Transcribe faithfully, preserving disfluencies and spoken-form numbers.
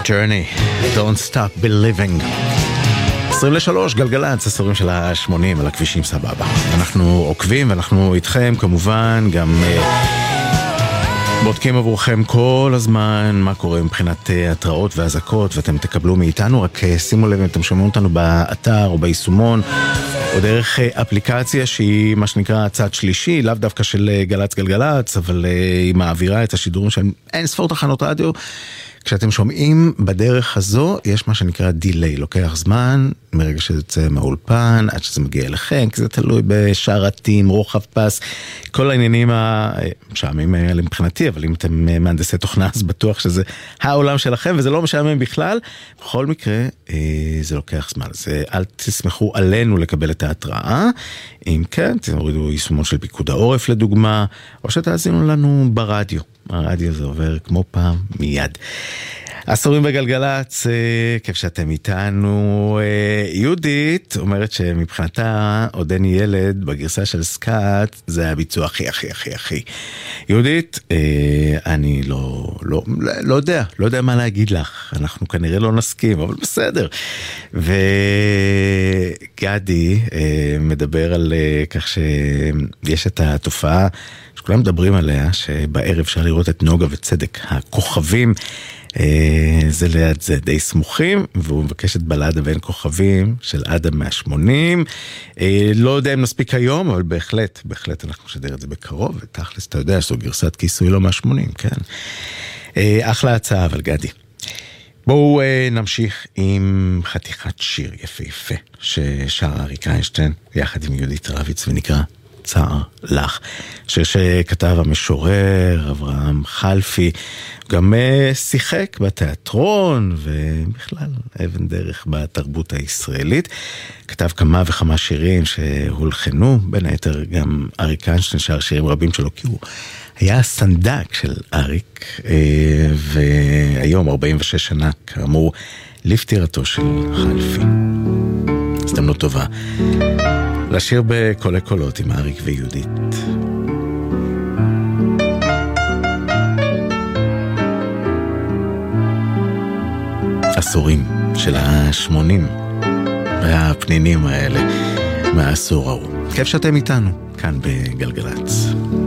Journey, Don't Stop Believing. עשרים ושלוש, גלגלצ, עשורים של ה-שמונים, על הכבישים סבבה. אנחנו עוקבים ואנחנו איתכם כמובן, גם uh, בודקים עבורכם כל הזמן מה קורה מבחינת uh, התראות והזקות, ואתם תקבלו מאיתנו, רק uh, שימו לב אם אתם שומעים אותנו באתר או ביישומון, או דרך uh, אפליקציה שהיא מה שנקרא צד שלישי, לאו דווקא של uh, גלץ גלגלצ, אבל uh, היא מעבירה את השידורים של אין ספור תחנות רדיו. כשאתם שומעים בדרך הזו, יש מה שנקרא דיליי, לוקח זמן, מרגע שזה יוצא מהאולפן, עד שזה מגיע אליכם, כי זה תלוי בשרתים, רוחב פס, כל העניינים המשעממים האלה מבחינתי, אבל אם אתם מהנדסי תוכנה, אז בטוח שזה העולם שלכם, וזה לא משעמם בכלל. בכל מקרה, זה לוקח זמן, אז אל תסמכו עלינו לקבל את ההתראה, אם כן, תורידו יישומון של פיקוד העורף לדוגמה, או שתאזינו לנו ברדיו. הרדיו זה עובר כמו פעם מיד. עשורים בגלגלצ, כיף שאתם איתנו. יהודית אומרת שמבחינתה עודני ילד בגרסה של סקאט זה הביצוע הכי הכי הכי הכי. יהודית, אני לא, לא, לא יודע, לא יודע מה להגיד לך. אנחנו כנראה לא נסכים, אבל בסדר. וגדי מדבר על כך שיש את התופעה שכולם מדברים עליה, שבערב אפשר לראות את נוגה וצדק, הכוכבים, זה ליד זה די סמוכים, והוא מבקש את בלדה בין כוכבים של אדם מאה שמונים, לא יודע אם נספיק היום, אבל בהחלט, בהחלט אנחנו נשדר את זה בקרוב, ותכלס אתה יודע שזו גרסת כיסוי לא מאה שמונים, כן. אחלה הצעה, אבל גדי. בואו נמשיך עם חתיכת שיר יפה-יפה, ששר אריק איינשטיין, יחד עם יהודית רביץ, ונקרא צער לך, שיר שכתב המשורר אברהם חלפי, גם שיחק בתיאטרון ובכלל אבן דרך בתרבות הישראלית, כתב כמה וכמה שירים שהולחנו, בין היתר גם אריק איינשטיין שר שירים רבים שלו, כי הוא היה הסנדק של אריק, והיום ארבעים ושש שנה כאמור לפטירתו של חלפי. הזדמנות טובה לשיר בקולי קולות עם אריק ויהודית. עשורים של ה-שמונים והפנינים האלה מהעשור ההוא. כיף שאתם איתנו כאן בגלגלץ.